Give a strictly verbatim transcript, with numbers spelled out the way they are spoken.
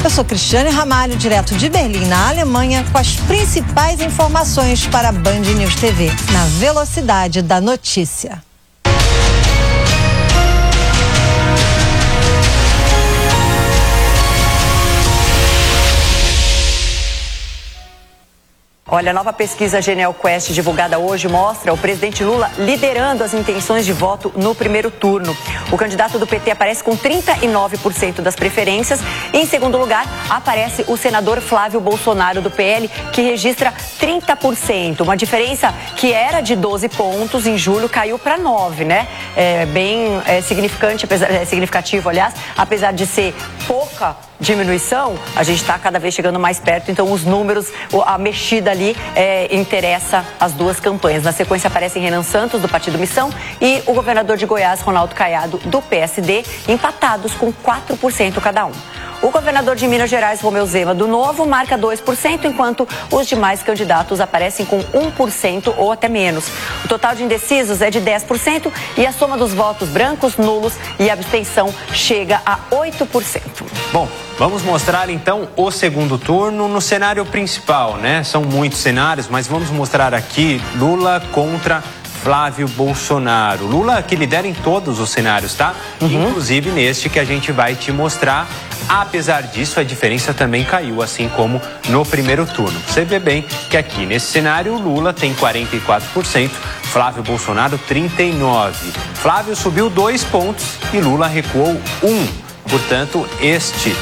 Eu sou Cristiane Ramalho, direto de Berlim, na Alemanha, com as principais informações para a Band News T V, na velocidade da notícia. Olha, a nova pesquisa Genial Quest divulgada hoje mostra o presidente Lula liderando as intenções de voto no primeiro turno. O candidato do P T aparece com trinta e nove por cento das preferências. E, em segundo lugar, aparece o senador Flávio Bolsonaro do P L, que registra trinta por cento. Uma diferença que era de doze pontos em julho caiu para nove, né? É bem é, significante, apesar, é, significativo, aliás, apesar de ser pouca diminuição, a gente está cada vez chegando mais perto, então os números, a mexida ali é, interessa as duas campanhas. Na sequência aparecem Renan Santos, do Partido Missão, e o governador de Goiás, Ronaldo Caiado, do P S D, empatados com quatro por cento cada um. O governador de Minas Gerais, Romeu Zema, do Novo, marca dois por cento, enquanto os demais candidatos aparecem com um por cento ou até menos. O total de indecisos é de dez por cento e a soma dos votos brancos, nulos e abstenção chega a oito por cento. Bom, vamos mostrar então o segundo turno no cenário principal, né? São muitos cenários, mas vamos mostrar aqui Lula contra Flávio Bolsonaro. Lula que lidera em todos os cenários, tá? Uhum. Inclusive neste que a gente vai te mostrar. Apesar disso, a diferença também caiu, assim como no primeiro turno. Você vê bem que aqui nesse cenário, Lula tem quarenta e quatro por cento, Flávio Bolsonaro trinta e nove por cento. Flávio subiu dois pontos e Lula recuou um. Portanto, este